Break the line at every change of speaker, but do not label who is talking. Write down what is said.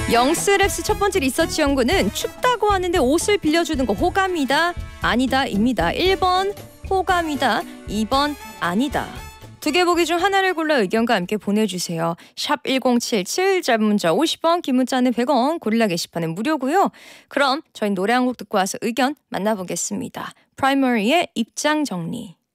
영스랩스 첫 번째 리서치 연구는 춥다고 하는데 옷을 빌려주는 거 호감이다, 아니다, 입니다. 1번 호감이다, 2번 아니다. 두 개 보기 중 하나를 골라 의견과 함께 보내주세요. 샵 1077, 짧은 문자 50원, 긴 문자는 100원, 고릴라 게시판은 무료고요. 그럼 저희 노래 한 곡 듣고 와서 의견 만나보겠습니다. 프라이머리의 입장 정리.